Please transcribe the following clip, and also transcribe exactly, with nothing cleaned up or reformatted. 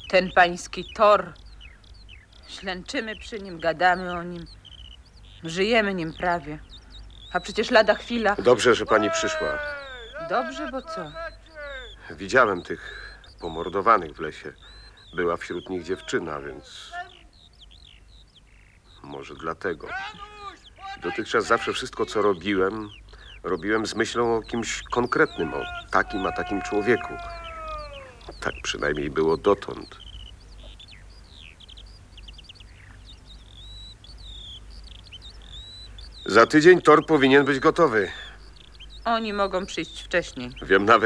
Ten pański Thor. Ślęczymy przy nim, gadamy o nim. Żyjemy nim prawie. A przecież lada chwila... Dobrze, że pani przyszła. Dobrze, bo co? Widziałem tych pomordowanych w lesie. Była wśród nich dziewczyna, więc... Może dlatego. Dotychczas zawsze wszystko, co robiłem, robiłem z myślą o kimś konkretnym, o takim, a takim człowieku. Tak przynajmniej było dotąd. Za tydzień tor powinien być gotowy. Oni mogą przyjść wcześniej. Wiem nawet,